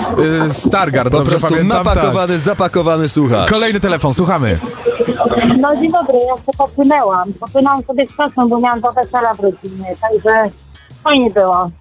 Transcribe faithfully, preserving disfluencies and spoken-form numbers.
y, Stargard, Po dobrze prostu pamiętam? napakowany, Tak. zapakowany słuchacz. Kolejny telefon, słuchamy. No dzień dobry, ja się popłynęłam. Popłynęłam sobie z czasem, bo miałam do wesela w rodzinie, także fajnie było.